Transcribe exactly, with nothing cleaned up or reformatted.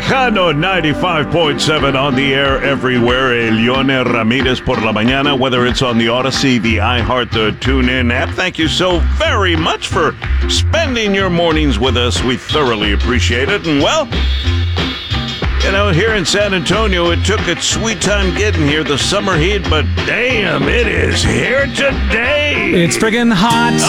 Tejano ninety-five point seven on the air everywhere. Elione Ramirez por la mañana, whether it's on the Odyssey, the iHeart, the TuneIn app. Thank you so very much for spending your mornings with us. We thoroughly appreciate it. And well, you know, here in San Antonio, it took its sweet time getting here, the summer heat, but damn, it is here today. It's friggin' hot.